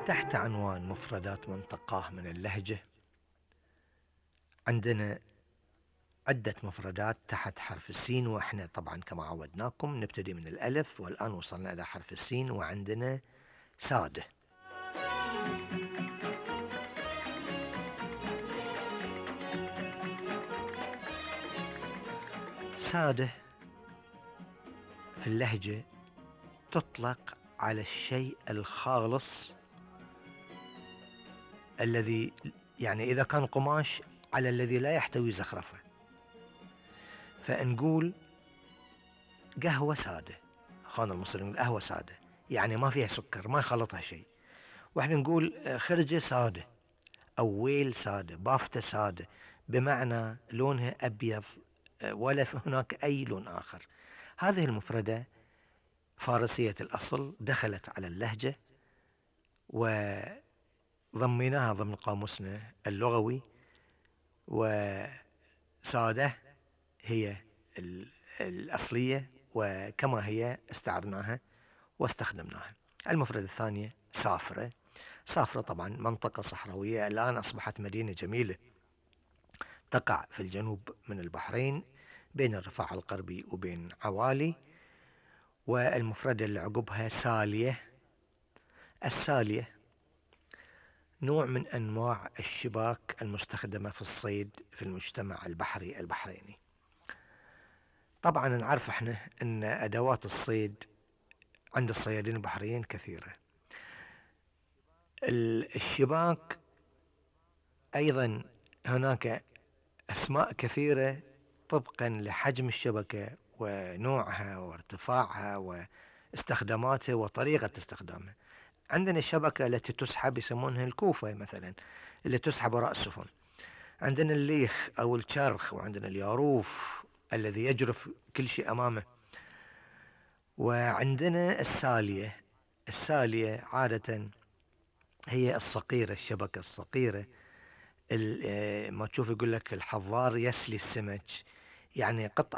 تحت عنوان مفردات منطقة من اللهجة عندنا عدة مفردات تحت حرف السين، وإحنا طبعا كما عودناكم نبتدي من الألف، والآن وصلنا إلى حرف السين وعندنا سادة. سادة في اللهجة تطلق على الشيء الخالص الذي يعني إذا كان قماش على الذي لا يحتوي زخرفة. فنقول قهوة سادة، أخواننا المصريين قهوة سادة يعني ما فيها سكر، ما يخلطها شيء. واحنا نقول خرجة سادة أو ويل سادة، بافتة سادة، بمعنى لونها أبيض ولا هناك أي لون آخر. هذه المفردة فارسية الأصل دخلت على اللهجة وضمناها ضمن قاموسنا اللغوي، وسادة هي الأصلية وكما هي استعرناها واستخدمناها. المفردة الثانية سافرة. سافرة طبعا منطقة صحراوية الآن أصبحت مدينة جميلة تقع في الجنوب من البحرين بين الرفاع الغربي وبين عوالي. والمفردة اللي عقبها سالية. السالية نوع من أنواع الشباك المستخدمة في الصيد في المجتمع البحري البحريني. طبعا نعرف احنا ان ادوات الصيد عند الصيادين البحريين كثيرة. الشباك ايضا هناك اسماء كثيرة طبقا لحجم الشبكة ونوعها وارتفاعها واستخداماتها وطريقة استخدامها. عندنا الشبكة التي تسحب يسمونها الكوفة مثلا، اللي تسحب وراء السفن. عندنا الليخ او الشرخ، وعندنا الياروف الذي يجرف كل شيء امامه. وعندنا السالية. السالية عادة هي الصقيرة، الشبكة الصقيرة. ما تشوف يقول لك الحضار يسلي السمك، يعني قطعة